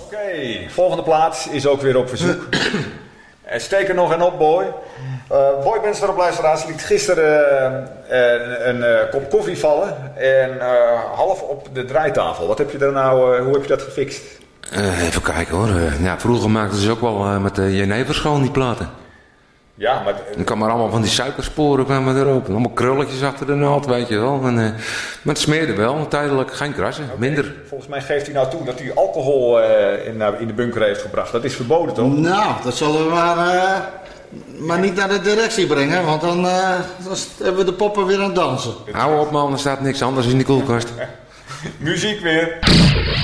Oké, volgende plaats is ook weer op verzoek. Steek er nog een op, Boy. Boy Bensterop luisteraars liet gisteren een kop koffie vallen en half op de draaitafel. Wat heb je er nou, hoe heb je dat gefixt? Even kijken hoor. Ja, vroeger maakten ze ook wel met de jenevers gewoon die platen. Ja, maar... Dan kwam er allemaal van die suikersporen kwamen erop. Allemaal krulletjes achter de naald, weet je wel. Maar het smeerde wel, tijdelijk geen krassen, minder. Volgens mij geeft hij nou toe dat hij alcohol in de bunker heeft gebracht. Dat is verboden, toch? Nou, dat zullen we maar niet naar de directie brengen, want dan hebben we de poppen weer aan het dansen. Hou op man, er staat niks anders in die koelkast. Muziek weer.